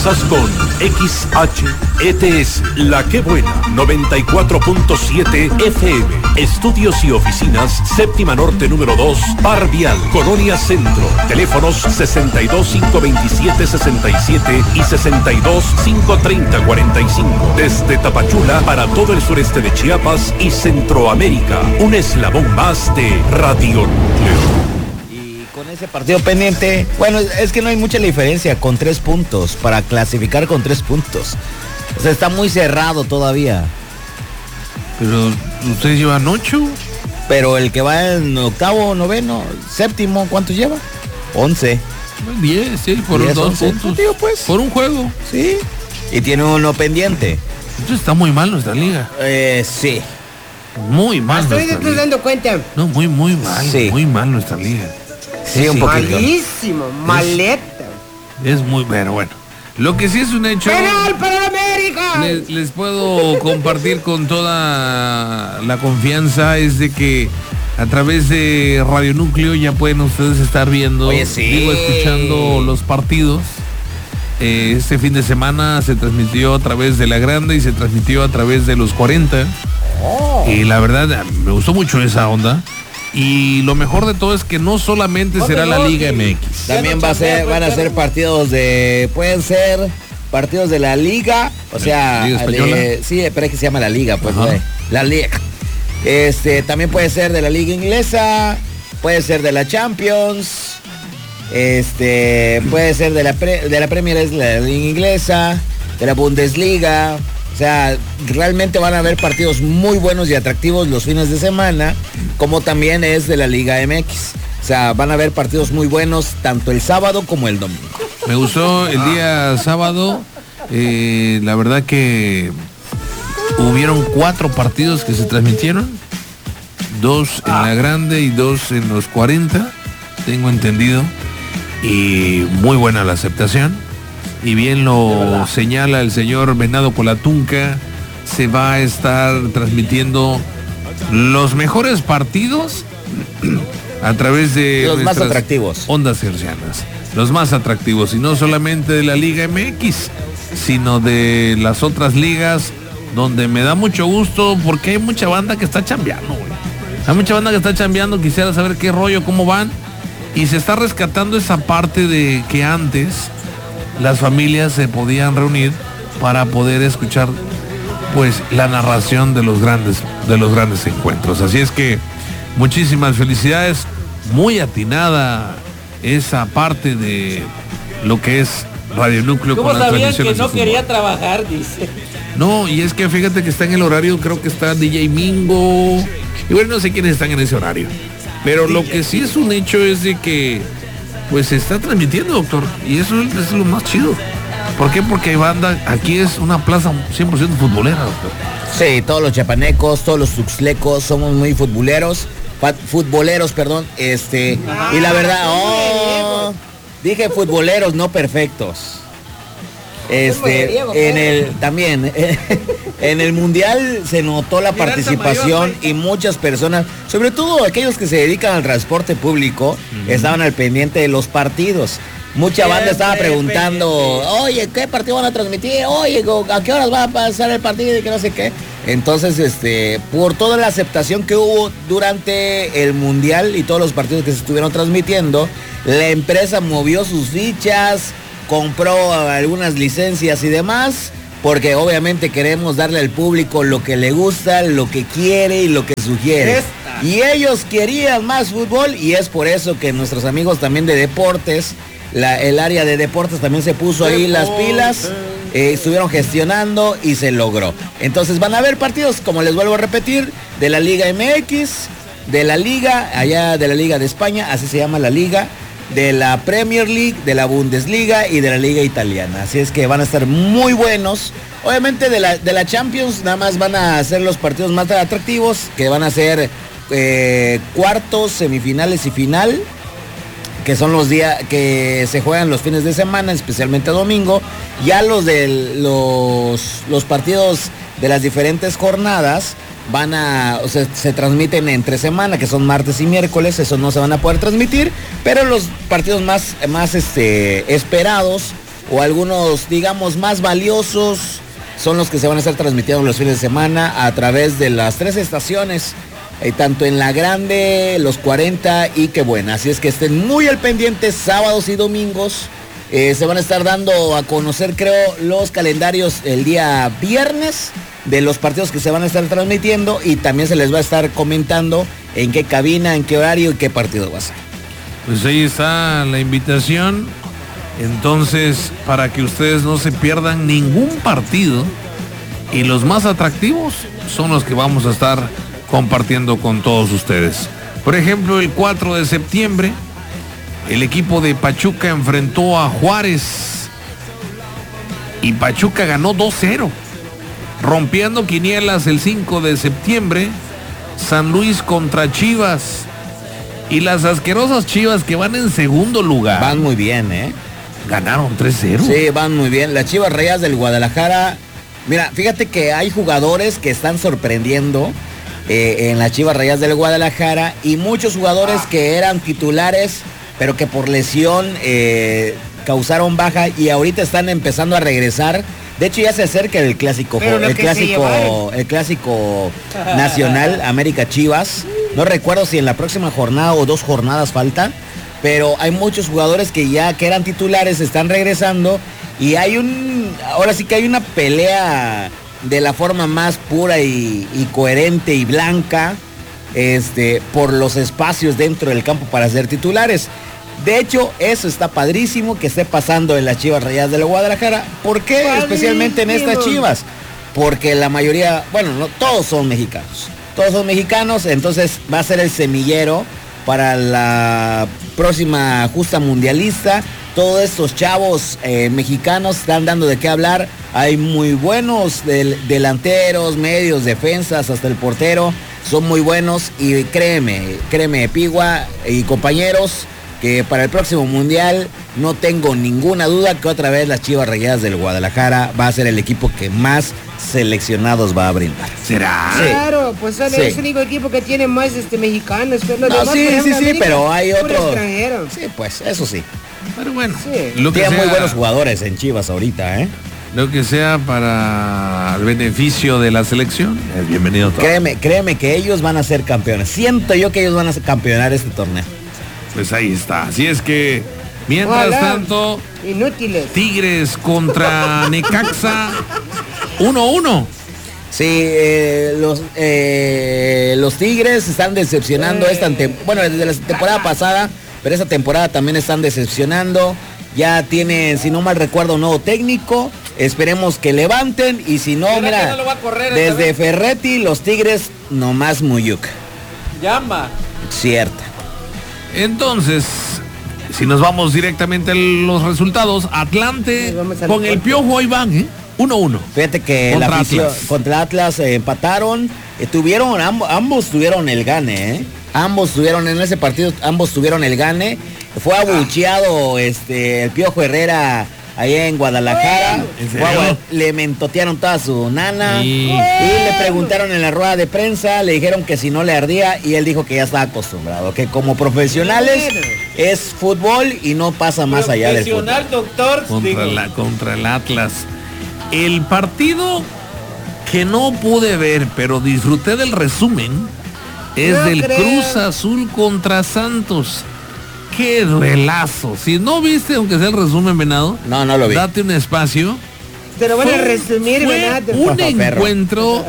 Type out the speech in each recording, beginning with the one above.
Sintonizas con XHETS, La Que Buena, 94.7 FM. Estudios y oficinas, Séptima Norte número 2, Par Vial, Colonia Centro. Teléfonos 62-527-67 y 62-530-45. Desde Tapachula para todo el sureste de Chiapas y Centroamérica. Un eslabón más de Radio Núcleo. Con ese partido pendiente, bueno, es que no hay mucha diferencia con 3 puntos, para clasificar con 3 puntos. O sea, está muy cerrado todavía. Pero ustedes llevan 8. Pero el que va en octavo, noveno, séptimo, ¿cuántos lleva? 11. 10, sí, por 10, 2 11, puntos. tío, pues. Por un juego. Sí. Y tiene uno pendiente. Entonces está muy mal nuestra liga. Sí. Muy mal. Estoy dando cuenta. No, muy mal. Sí. Muy mal nuestra liga. Sí, un poquito. Malísimo, maleta. Es muy bueno. Lo que sí es un hecho. ¡Penal para la América! Les puedo compartir con toda la confianza es de que a través de Radio Núcleo ya pueden ustedes estar viendo, Oye, sí. Escuchando los partidos. Este fin de semana se transmitió a través de La Grande y se transmitió a través de los 40. Y la verdad me gustó mucho esa onda. Y lo mejor de todo es que no solamente será la Liga MX. También van a ser partidos pueden ser partidos de la Liga, o sea, ¿Liga Española? Sí, pero es que se llama la Liga, pues, Ajá. la Liga. También puede ser de la Liga Inglesa, puede ser de la Champions, puede ser de la Premier, es la Liga Inglesa, de la Bundesliga. O sea, realmente van a haber partidos muy buenos y atractivos los fines de semana, como también es de la Liga MX. O sea, van a haber partidos muy buenos tanto el sábado como el domingo. Me gustó el día sábado. La verdad que hubieron 4 partidos que se transmitieron. 2 en La Grande y 2 en los 40, tengo entendido. Y muy buena la aceptación. Y bien lo señala el señor Venado Colatunca, se va a estar transmitiendo los mejores partidos a través de los más atractivos, ondas hercianas, los más atractivos, y no solamente de la Liga MX, sino de las otras ligas, donde me da mucho gusto porque hay mucha banda que está chambeando, güey. Hay mucha banda que está chambeando, quisiera saber qué rollo, cómo van, y se está rescatando esa parte de que antes las familias se podían reunir para poder escuchar pues la narración de los grandes encuentros. Así es que muchísimas felicidades, muy atinada esa parte de lo que es Radio Núcleo. ¿Cómo con las sabían que transmisiones no de fútbol? quería trabajar? Dice. No, y es que fíjate que está en el horario, creo que está DJ Mingo, y bueno, no sé quiénes están en ese horario, pero lo que sí es un hecho es de que pues se está transmitiendo, doctor, y eso es lo más chido. ¿Por qué? Porque hay banda, aquí es una plaza 100% futbolera, doctor. Sí, todos los chapanecos, todos los tuxtlecos somos muy futboleros, y la verdad, dije futboleros, no perfectos. También en el mundial se notó la participación y muchas personas, sobre todo aquellos que se dedican al transporte público, estaban al pendiente de los partidos. Mucha banda estaba preguntando, oye, ¿qué partido van a transmitir? Oye, ¿a qué horas va a pasar el partido? Y que no sé qué. Entonces, por toda la aceptación que hubo durante el mundial y todos los partidos que se estuvieron transmitiendo, la empresa movió sus fichas, compró algunas licencias y demás, porque obviamente queremos darle al público lo que le gusta, lo que quiere y lo que sugiere. Y ellos querían más fútbol, y es por eso que nuestros amigos también de deportes, el área de deportes también se puso ahí las pilas, estuvieron gestionando y se logró. Entonces van a haber partidos, como les vuelvo a repetir, de la Liga MX, de la Liga, allá de la Liga de España, así se llama la Liga, de la Premier League, de la Bundesliga y de la Liga Italiana. Así es que van a estar muy buenos. Obviamente de la Champions nada más van a ser los partidos más atractivos, que van a ser cuartos, semifinales y final, que son los días que se juegan los fines de semana, especialmente domingo. Ya los partidos de las diferentes jornadas se transmiten entre semana, que son martes y miércoles, esos no se van a poder transmitir, pero los partidos más esperados o algunos, digamos, más valiosos son los que se van a estar transmitiendo los fines de semana a través de las 3 estaciones, tanto en La Grande, Los 40 y Qué Buena. Así es que estén muy al pendiente, sábados y domingos. Se van a estar dando a conocer, creo, los calendarios el día viernes de los partidos que se van a estar transmitiendo, y también se les va a estar comentando en qué cabina, en qué horario y qué partido va a ser. Pues ahí está la invitación. Entonces, para que ustedes no se pierdan ningún partido, y los más atractivos son los que vamos a estar compartiendo con todos ustedes. Por ejemplo, el 4 de septiembre, el equipo de Pachuca enfrentó a Juárez y Pachuca ganó 2-0. Rompiendo quinielas el 5 de septiembre, San Luis contra Chivas. Y las asquerosas Chivas, que van en segundo lugar, Van muy bien, ¿eh? ganaron 3-0. Sí, van muy bien. Las Chivas Rayadas del Guadalajara. Mira, fíjate que hay jugadores que están sorprendiendo en las Chivas Rayadas del Guadalajara, y muchos jugadores que eran titulares, pero que por lesión causaron baja y ahorita están empezando a regresar. De hecho, ya se acerca el clásico nacional América Chivas. No recuerdo si en la próxima jornada o 2 jornadas faltan, pero hay muchos jugadores que eran titulares, están regresando, y ahora sí que hay una pelea de la forma más pura y coherente y blanca, por los espacios dentro del campo para ser titulares. De hecho, eso está padrísimo que esté pasando en las Chivas Rayadas del Guadalajara. ¿Por qué? Padrísimo. Especialmente en estas Chivas. Porque la mayoría, bueno, no todos son mexicanos. Todos son mexicanos, entonces va a ser el semillero para la próxima justa mundialista. Todos estos chavos mexicanos están dando de qué hablar. Hay muy buenos delanteros, medios, defensas, hasta el portero. Son muy buenos, y créeme, Pigua y compañeros, que para el próximo mundial no tengo ninguna duda que otra vez las Chivas Rayadas del Guadalajara va a ser el equipo que más seleccionados va a brindar. ¿Será? Sí. Claro, pues es el único equipo que tiene más mexicanos. Pero los demás, por ejemplo, América, pero hay puro otros. extranjero. Sí, pues, eso sí. Pero bueno, Sí. lo que Tiene muy sea, buenos jugadores en Chivas ahorita, ¿eh? lo que sea para el beneficio de la selección, es bienvenido todo. Créeme que ellos van a ser campeones. Siento yo que ellos van a campeonar este torneo. Pues ahí está. Así es que, mientras Ojalá. tanto, Inútiles. Tigres contra Necaxa, 1-1. Sí, los Tigres están decepcionando desde la temporada pasada, pero esta temporada también están decepcionando. Ya tienen, si no mal recuerdo, un nuevo técnico. Esperemos que levanten, y si no, ¿Será mira, que no lo va a correr esta desde vez? Ferretti, los Tigres nomás Muyuca. Llama. Cierta. Entonces, si nos vamos directamente a los resultados, Atlante Nos vamos al con el corte. Piojo ahí van, 1-1. Fíjate que Contra la afición Atlas. contra Atlas empataron, ambos tuvieron el gane, ¿eh? Ambos tuvieron en ese partido, ambos tuvieron el gane. Fue abucheado el Piojo Herrera allá en Guadalajara. ¿En serio? Le mentotearon toda su nana. Sí. Y le preguntaron en la rueda de prensa, le dijeron que si no le ardía, y él dijo que ya estaba acostumbrado, que como profesionales es fútbol y no pasa más allá del fútbol. Profesional, doctor. Contra el Atlas. El partido que no pude ver, pero disfruté del resumen, es No del creo. Cruz Azul contra Santos. ¡Qué duelazo! Si no viste, aunque sea el resumen, Venado, No lo vi. date un espacio. Te lo van a Fue- resumir, fue ¿verdad? un Perro. encuentro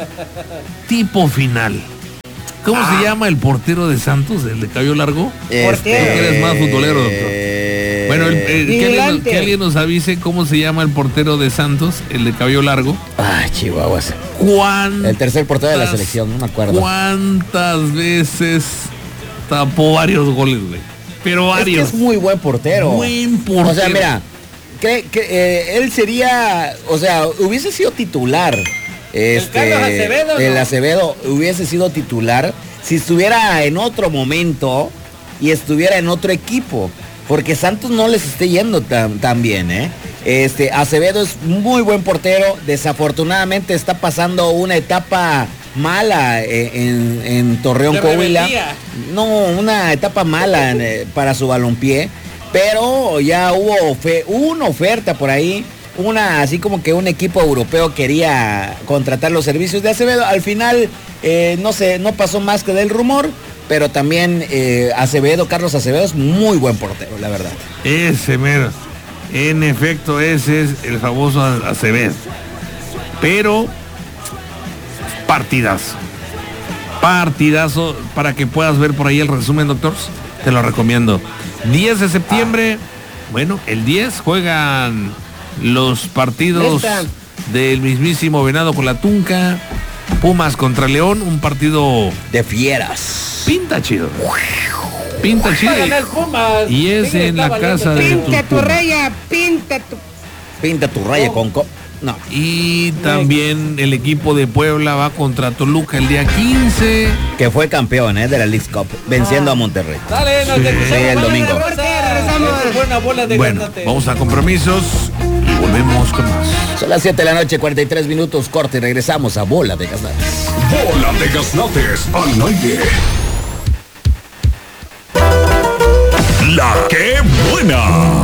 tipo final. ¿Cómo se llama el portero de Santos, el de cabello largo? Portero. Eres más futbolero, doctor. Bueno, Vigilante. que alguien nos avise cómo se llama el portero de Santos, el de cabello largo. Ay, Chihuahuas. ¿Cuántas, El tercer portero de la selección, no me acuerdo. ¿Cuántas veces tapó varios goles, güey? Pero Es que varios. es muy buen portero. Buen portero. O sea, mira, él sería, o sea, hubiese sido titular. Carlos Acevedo, ¿no? El Acevedo hubiese sido titular si estuviera en otro momento y estuviera en otro equipo. Porque Santos no les esté yendo tan bien, ¿eh? Acevedo es muy buen portero. Desafortunadamente está pasando una etapa mala en Torreón, De Coahuila. rebeldía. No, una etapa mala para su balompié. pero ya hubo una oferta por ahí, así como que un equipo europeo quería contratar los servicios de Acevedo. Al final no pasó más que del rumor, pero también Carlos Acevedo es muy buen portero, la verdad. Ese mero. En efecto, ese es el famoso Acevedo. Pero partidazo para que puedas ver por ahí el resumen, doctor. Te lo recomiendo. 10 de septiembre, bueno, el 10 juegan los partidos del mismísimo Venado con la Tunca, Pumas contra León, un partido de fieras. Pinta chido. Y es en la casa de Pinta tu raya, pinta tu raya con no. Y también el equipo de Puebla va contra Toluca el día 15. Que fue campeón de la League Cup, venciendo a Monterrey. Dale, nos el domingo. Bueno, vamos a compromisos y volvemos con más. Son las 7 de la noche, 43 minutos, corte, y regresamos a Bola de Gaznates. Bola de Gaznates al aire. La que buena.